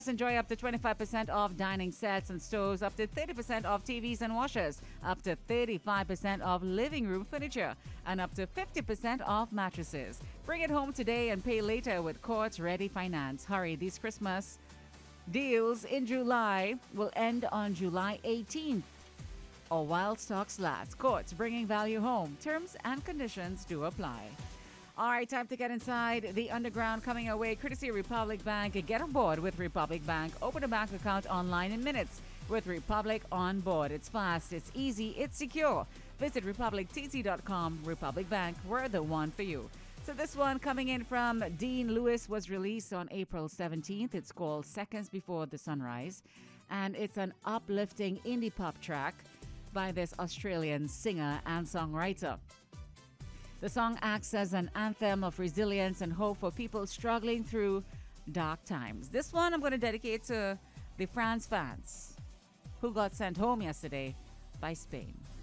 Enjoy up to 25% off dining sets and stoves, up to 30% off TVs and washers, up to 35% off living room furniture, and up to 50% off mattresses. Bring it home today and pay later with Courts Ready Finance. Hurry, these Christmas deals in July will end on July 18th or while stocks last. Courts, bringing value home. Terms and conditions do apply. All right, time to get inside the underground coming our way. Courtesy Republic Bank. Get on board with Republic Bank. Open a bank account online in minutes with Republic on board. It's fast, it's easy, it's secure. Visit republictt.com. Republic Bank, we're the one for you. So this one coming in from Dean Lewis was released on April 17th. It's called Seconds Before the Sunrise. And it's an uplifting indie pop track by this Australian singer and songwriter. The song acts as an anthem of resilience and hope for people struggling through dark times. This one I'm going to dedicate to the France fans who got sent home yesterday by Spain.